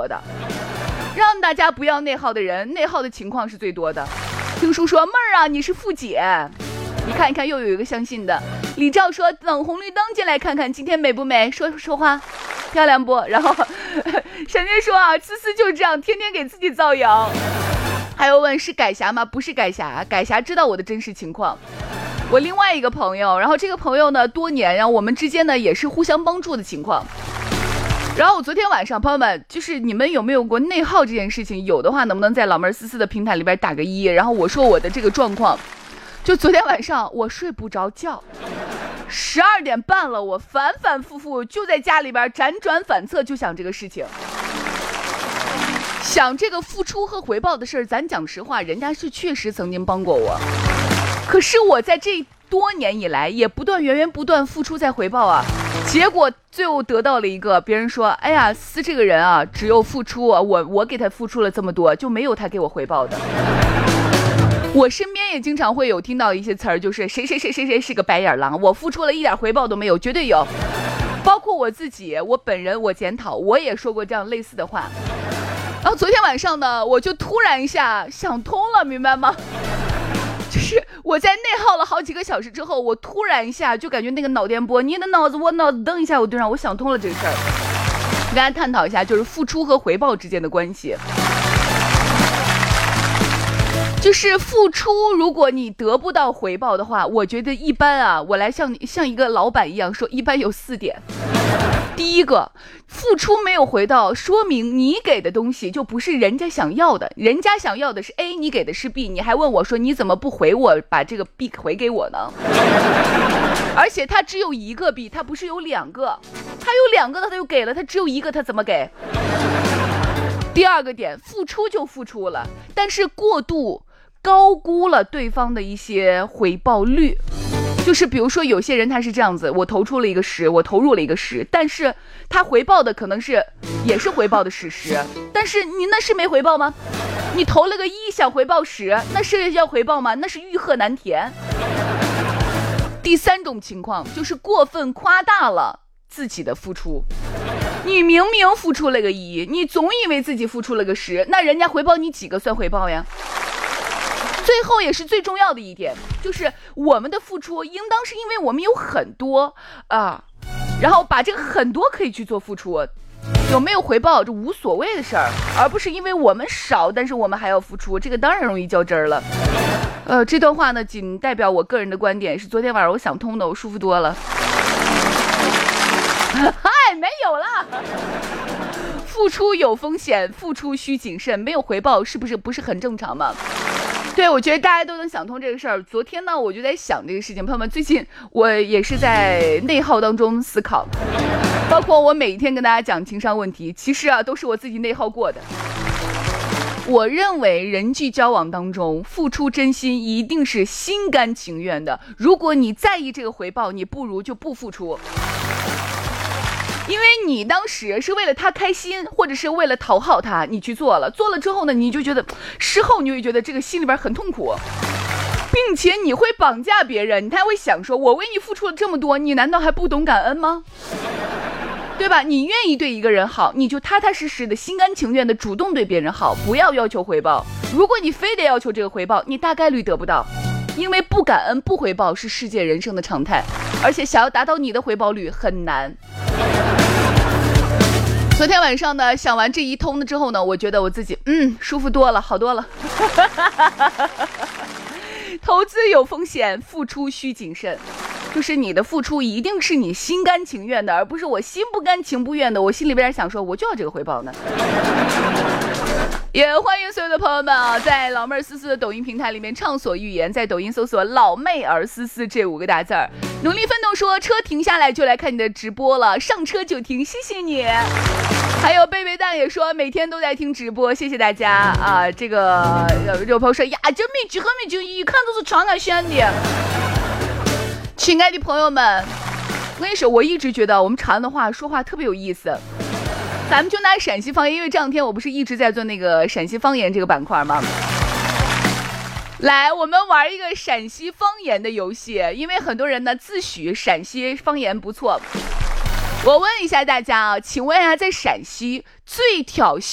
多的。让大家不要内耗的人，内耗的情况是最多的。听叔说妹儿啊，你是富姐，你看一看又有一个相信的。李照说等红绿灯进来看看今天美不美，说话漂亮不？然后闪电说啊，思思就是这样，天天给自己造谣。还有问是改侠吗？不是改侠，改侠知道我的真实情况。我另外一个朋友，然后这个朋友呢多年，然后我们之间呢也是互相帮助的情况。然后我昨天晚上，朋友们，就是你们有没有过内耗这件事情？有的话，能不能在老妹儿思思的平台里边打个1？然后我说我的这个状况，就昨天晚上我睡不着觉，12点半了，我反反复复就在家里边辗转反侧，就想这个事情，想这个付出和回报的事儿。咱讲实话，人家是确实曾经帮过我，可是我在这多年以来也源源不断付出在回报啊。结果最后得到了一个别人说，哎呀，思这个人啊，只有付出啊，我给他付出了这么多，就没有他给我回报的。我身边也经常会有听到一些词儿，就是谁是个白眼狼，我付出了一点回报都没有，绝对有。包括我自己，我本人，我检讨，我也说过这样类似的话。然后昨天晚上呢，我就突然一下想通了，明白吗？就是我在内耗了好几个小时之后，我突然一下就感觉那个脑电波，你的脑子我脑子蹬一下，我对上，我想通了这个事儿。跟大家探讨一下，就是付出和回报之间的关系。就是付出，如果你得不到回报的话，我觉得一般啊，我来像一个老板一样说，一般有4点。第一个，付出没有回到，说明你给的东西就不是人家想要的，人家想要的是 A， 你给的是 B， 你还问我说你怎么不回我，把这个 B 回给我呢？而且他只有一个 B， 他不是有2个，他有2个的他就给了，他只有1个他怎么给？第二个点，付出就付出了，但是过度高估了对方的一些回报率。就是比如说有些人他是这样子，我投出了一个10，我投入了一个10，但是他回报的可能也是回报的10，但是你那是没回报吗？你投了个1想回报10，那是要回报吗？那是欲壑难填。第3种情况就是过分夸大了自己的付出，你明明付出了个1，你总以为自己付出了个10，那人家回报你几个算回报呀？最后也是最重要的一点，就是我们的付出应当是因为我们有很多然后把这个很多可以去做付出，有没有回报这无所谓的事儿，而不是因为我们少，但是我们还要付出，这个当然容易较真儿了。这段话呢，仅代表我个人的观点，是昨天晚上我想通的，我舒服多了。嗨，没有了。付出有风险，付出需谨慎，没有回报是不是很正常吗？对，我觉得大家都能想通这个事儿。昨天呢，我就在想这个事情。朋友们，最近我也是在内耗当中思考，包括我每一天跟大家讲情商问题，其实都是我自己内耗过的。我认为人际交往当中，付出真心一定是心甘情愿的。如果你在意这个回报，你不如就不付出。因为你当时是为了他开心，或者是为了讨好他，你去做了之后呢，你就觉得事后你会觉得这个心里边很痛苦，并且你会绑架别人，他会想说，我为你付出了这么多，你难道还不懂感恩吗？对吧？你愿意对一个人好，你就踏踏实实的心甘情愿的主动对别人好，不要要求回报。如果你非得要求这个回报，你大概率得不到，因为不感恩不回报是世界人生的常态，而且想要达到你的回报率很难。昨天晚上呢，想完这一通了之后呢，我觉得我自己舒服多了，好多了。投资有风险，付出需谨慎，就是你的付出一定是你心甘情愿的，而不是我心不甘情不愿的，我心里边想说我就要这个回报呢。也欢迎所有的朋友们在老妹儿思思的抖音平台里面畅所欲言，在抖音搜索老妹儿思思这5个大字儿，努力奋斗说车停下来就来看你的直播了，上车就听，谢谢你。还有贝贝蛋也说每天都在听直播，谢谢大家这个有朋友说呀，这没几和没几一看都是传感选的。亲爱的朋友们，我跟你说，我一直觉得我们长安的话说话特别有意思。咱们就拿陕西方言，因为这两天我不是一直在做那个陕西方言这个板块吗？来，我们玩一个陕西方言的游戏，因为很多人呢自诩陕西方言不错。我问一下大家请问在陕西最挑衅